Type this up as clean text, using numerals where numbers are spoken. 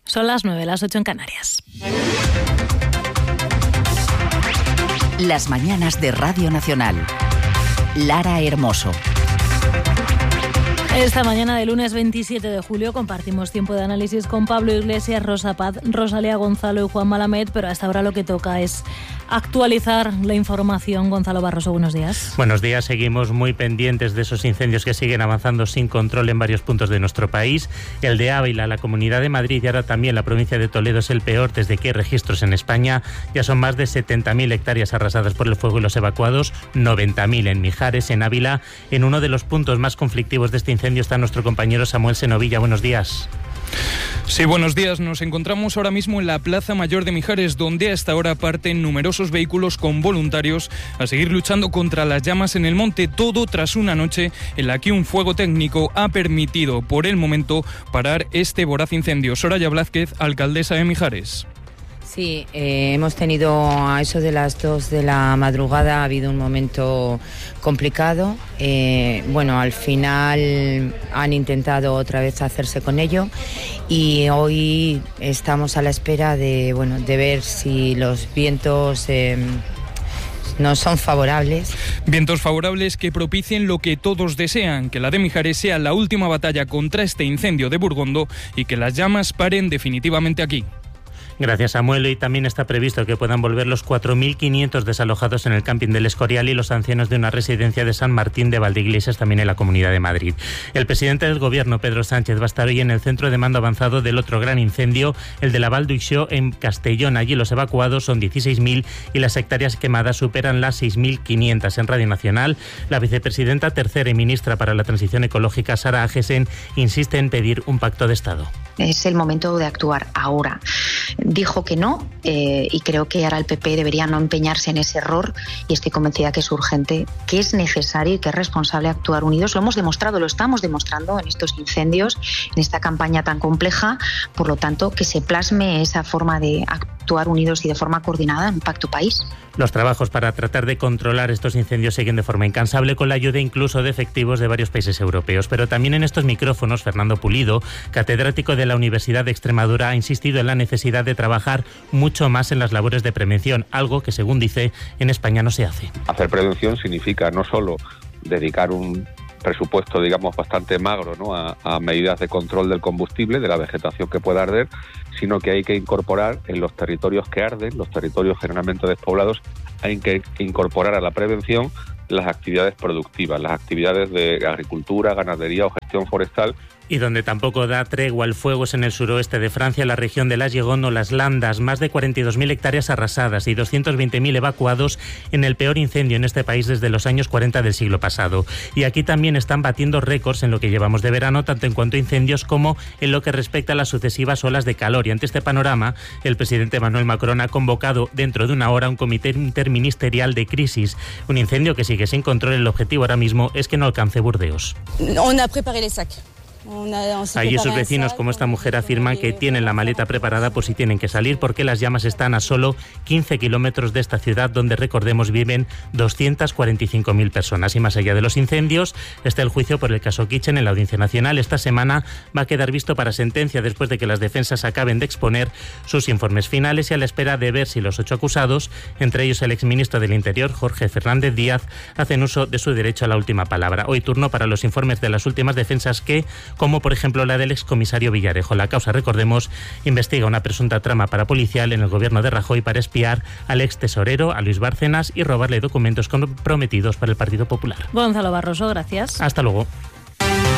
Son las 9, las 8 en Canarias. Las mañanas de Radio Nacional. Lara Hermoso. Esta mañana de lunes 27 de julio compartimos tiempo de análisis con Pablo Iglesias, Rosa Paz, Rosalía Gonzalo y Juan Malamed, pero hasta ahora lo que toca es actualizar la información. Gonzalo Barroso, buenos días. Buenos días, seguimos muy pendientes de esos incendios que siguen avanzando sin control en varios puntos de nuestro país. El de Ávila, la Comunidad de Madrid y ahora también la provincia de Toledo es el peor desde que hay registros en España. Ya son más de 70.000 hectáreas arrasadas por el fuego y los evacuados, 90.000 en Mijares, en Ávila. En uno de los puntos más conflictivos de este incendio está nuestro compañero Samuel Senovilla. Buenos días. Sí, buenos días. Nos encontramos ahora mismo en la Plaza Mayor de Mijares, donde a esta hora parten numerosos vehículos con voluntarios a seguir luchando contra las llamas en el monte, todo tras una noche en la que un fuego técnico ha permitido por el momento parar este voraz incendio. Soraya Blázquez, alcaldesa de Mijares. Sí, hemos tenido a eso de las 2 de la madrugada, ha habido un momento complicado. Al final han intentado otra vez hacerse con ello y hoy estamos a la espera de ver si los vientos no son favorables. Vientos favorables que propicien lo que todos desean, que la de Mijares sea la última batalla contra este incendio de Burgondo y que las llamas paren definitivamente aquí. Gracias, Samuel. Y también está previsto que puedan volver los 4.500 desalojados en el camping del Escorial y los ancianos de una residencia de San Martín de Valdeiglesias, también en la Comunidad de Madrid. El presidente del Gobierno, Pedro Sánchez, va a estar hoy en el centro de mando avanzado del otro gran incendio, el de la Val d'Uixó en Castellón. Allí los evacuados son 16.000 y las hectáreas quemadas superan las 6.500. En Radio Nacional, la vicepresidenta tercera y ministra para la Transición Ecológica, Sara Agesen, insiste en pedir un pacto de Estado. Es el momento de actuar ahora. Dijo que no y creo que ahora el PP debería no empeñarse en ese error y estoy convencida que es urgente, que es necesario y que es responsable actuar unidos. Lo hemos demostrado, lo estamos demostrando en estos incendios, en esta campaña tan compleja. Por lo tanto, que se plasme esa forma de actuar unidos y de forma coordinada en un pacto país. Los trabajos para tratar de controlar estos incendios siguen de forma incansable, con la ayuda incluso de efectivos de varios países europeos. Pero también en estos micrófonos, Fernando Pulido, catedrático de la Universidad de Extremadura, ha insistido en la necesidad de trabajar mucho más en las labores de prevención, algo que, según dice, en España no se hace. Hacer prevención significa no solo dedicar un presupuesto, digamos, bastante magro, ¿no?, a medidas de control del combustible, de la vegetación que pueda arder, sino que hay que incorporar en los territorios que arden, los territorios generalmente despoblados, hay que incorporar a la prevención las actividades productivas, las actividades de agricultura, ganadería o gestión forestal. Y donde tampoco da tregua el fuego es en el suroeste de Francia, la región de Las Gironde o Las Landas, más de 42.000 hectáreas arrasadas y 220.000 evacuados en el peor incendio en este país desde los años 40 del siglo pasado. Y aquí también están batiendo récords en lo que llevamos de verano, tanto en cuanto a incendios como en lo que respecta a las sucesivas olas de calor. Y ante este panorama, el presidente Emmanuel Macron ha convocado dentro de una hora un comité interministerial de crisis. Un incendio que sigue sin control. El objetivo ahora mismo es que no alcance Burdeos. Allí sus vecinos, como esta mujer, afirman que tienen la maleta preparada por si tienen que salir, porque las llamas están a solo 15 kilómetros de esta ciudad, donde, recordemos, viven 245.000 personas. Y más allá de los incendios, está el juicio por el caso Kitchen en la Audiencia Nacional. Esta semana va a quedar visto para sentencia después de que las defensas acaben de exponer sus informes finales y a la espera de ver si los 8 acusados, entre ellos el exministro del Interior, Jorge Fernández Díaz, hacen uso de su derecho a la última palabra. Hoy turno para los informes de las últimas defensas que, como por ejemplo la del excomisario Villarejo. La causa, recordemos, investiga una presunta trama parapolicial en el gobierno de Rajoy para espiar al ex tesorero, a Luis Bárcenas, y robarle documentos comprometidos para el Partido Popular. Gonzalo Barroso, gracias. Hasta luego.